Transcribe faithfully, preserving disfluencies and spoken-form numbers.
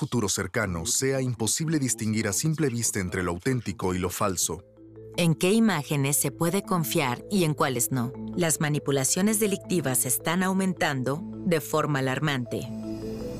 futuro cercano sea imposible distinguir a simple vista entre lo auténtico y lo falso. ¿En qué imágenes se puede confiar y en cuáles no? Las manipulaciones delictivas están aumentando de forma alarmante.